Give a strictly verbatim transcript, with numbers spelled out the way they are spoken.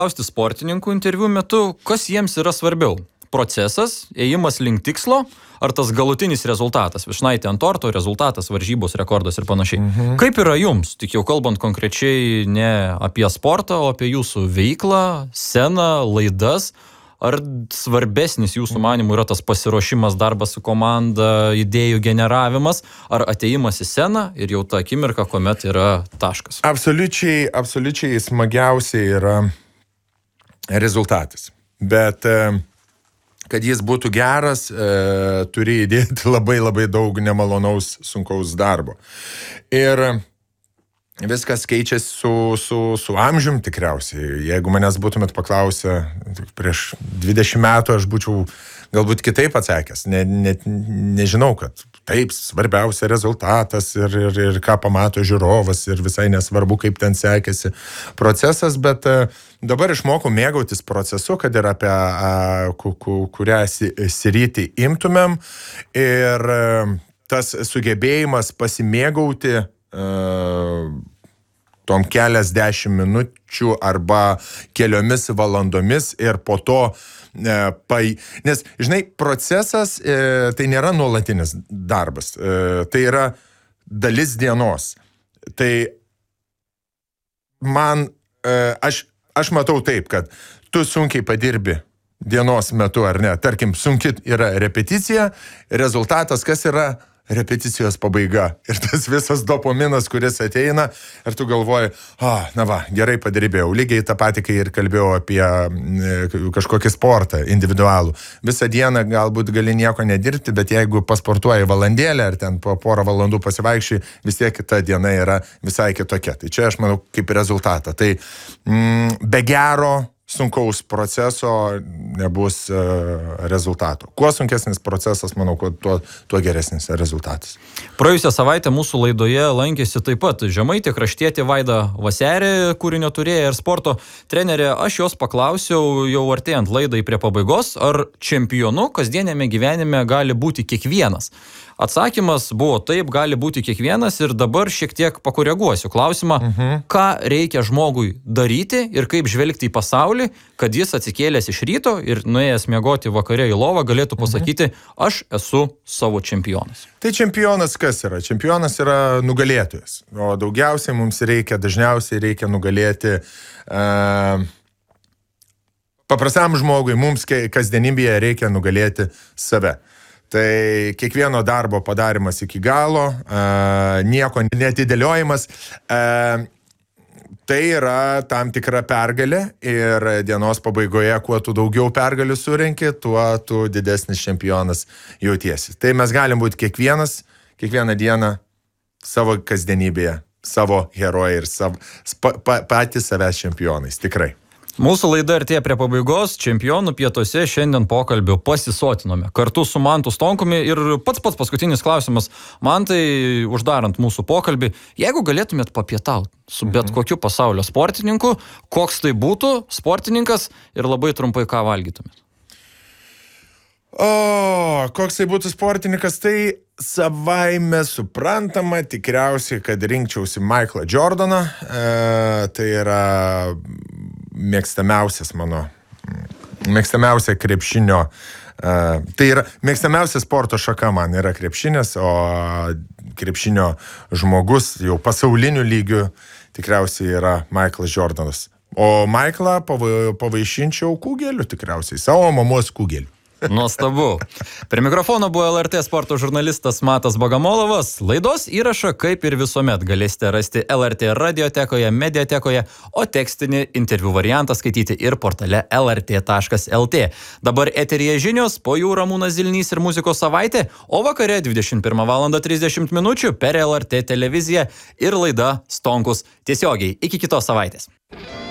klausti sportininkų interviu metu, kas jiems yra svarbiau? Procesas, ėjimas link tikslo, ar tas galutinis rezultatas, vyšnaitė ant torto, rezultatas, varžybos, rekordas ir panašiai. Mhm. Kaip yra jums, tik jau kalbant konkrečiai ne apie sportą, o apie jūsų veiklą, sceną, laidas, ar svarbesnis jūsų manimų yra tas pasiruošimas, darbas su komanda, idėjų generavimas, ar atėjimas į sceną ir jau ta akimirka, kuomet yra taškas? Absoliučiai, absoliučiai smagiausiai yra rezultatas. Bet kad jis būtų geras, e, turi įdėti labai labai daug nemalonaus, sunkaus darbo. Ir viskas keičiasi su, su, su amžium tikriausiai. Jeigu manęs būtumėt paklausę prieš dvidešimt metų, aš būčiau galbūt kitaip atsakęs. Ne, ne, nežinau, kad taip, svarbiausia rezultatas ir, ir, ir ką pamato žiūrovas ir visai nesvarbu, kaip ten sekėsi procesas, bet dabar išmokau mėgautis procesu, kad ir apie a, ku, ku, kurią sritį imtumėm ir tas sugebėjimas pasimėgauti a, tom keliasdešimt minučių arba keliomis valandomis ir po to e, pai... Nes, žinai, procesas e, tai nėra nuolatinis darbas. E, tai yra dalis dienos. Tai man, e, aš, aš matau taip, kad tu sunkiai padirbi dienos metu, ar ne? Tarkim, sunki yra repeticija, rezultatas, kas yra repeticijos pabaiga. Ir tas visas dopaminas, kuris ateina, ir tu galvoji, ah, na va, gerai padirbėjau. Lygiai tą patį, kai ir kalbėjau apie kažkokį sportą individualų. Visą dieną galbūt gali nieko nedirbti, bet jeigu pasportuoji valandėlę, ar ten po porą valandų pasivaikščiai, vis tiek kita diena yra visai kitokia. Tai čia aš manau kaip rezultatą. Tai mm, be gero sunkaus proceso nebus uh, rezultato. Kuo sunkesnis procesas, manau, tuo, tuo geresnis rezultatas. Praėjusią savaitę mūsų laidoje lankėsi taip pat žemaitė kraštietė Vaida Vaserė, kūrinio turėja ir sporto trenerė. Aš jos paklausiau jau artėjant laidai prie pabaigos, ar čempionu kasdienėme gyvenime gali būti kiekvienas. Atsakymas buvo taip, gali būti kiekvienas ir dabar šiek tiek pakoreguosiu klausimą, uh-huh. ką reikia žmogui daryti ir kaip žvelgti į pasaulį, kad jis atsikėlęs iš ryto ir nuėjęs miegoti vakare į lovą galėtų pasakyti, uh-huh. aš esu savo čempionas. Tai čempionas kas yra? Čempionas yra nugalėtojas. O daugiausiai mums reikia, dažniausiai reikia nugalėti uh, paprastam žmogui, mums kasdienybėje reikia nugalėti save. Tai kiekvieno darbo padarimas iki galo, uh, nieko neatidėliojimas, uh, tai yra tam tikra pergalė ir dienos pabaigoje, kuo tu daugiau pergalių surenki, tuo tu didesnis čempionas jautiesi. Tai mes galim būti kiekvienas, kiekvieną dieną savo kasdienybėje, savo herojai ir savo, pa, pa, patys savęs čempionais, tikrai. Mūsų laida artėja prie pabaigos, čempionų pietuose šiandien pokalbio pasisotinome. Kartu su Mantu Stonkumi ir pats pats paskutinis klausimas. Mantai, uždarant mūsų pokalbį, jeigu galėtumėt papietauti su bet kokiu pasaulio sportininku, koks tai būtų sportininkas ir labai trumpai ką valgytumėt? O, koks tai būtų sportininkas, tai savaime suprantama, tikriausiai, kad rinkčiausi Michaelą Jordaną. E, tai yra mėgstamiausias mano, mėgstamiausia krepšinio, uh, tai yra mėgstamiausia sporto šaka man yra krepšinis, o krepšinio žmogus jau pasauliniu lygiu tikriausiai yra Michaelas Jordanas. O Michaelą pava, pavaišinčiau kūgeliu tikriausiai, savo mamos kūgeliu. Nuostabu. Prie mikrofono buvo L R T sporto žurnalistas Matas Bagamolovas. Laidos įrašą, kaip ir visuomet, galėsite rasti L R T radiotekoje, mediatekoje, o tekstinį interviu variantą skaityti ir portale L R T taškas L T. Dabar eteryje žinios, po jų Ramūnas Zilnys ir muzikos savaitė, o vakare dvidešimt pirmą valandą trisdešimt minučių per L R T televiziją ir laida Stonkus tiesiogiai. Iki kitos savaitės.